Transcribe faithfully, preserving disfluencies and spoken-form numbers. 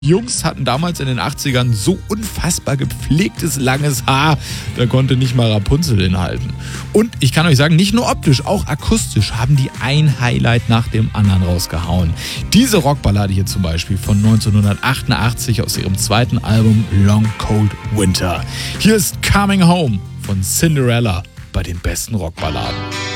Jungs hatten damals in den achtzigern so unfassbar gepflegtes, langes Haar, da konnte nicht mal Rapunzel hinhalten. Und ich kann euch sagen, nicht nur optisch, auch akustisch haben die ein Highlight nach dem anderen rausgehauen. Diese Rockballade hier zum Beispiel von neunzehnhundertachtundachtzig aus ihrem zweiten Album Long Cold Winter. Hier ist Coming Home von Cinderella bei den besten Rockballaden.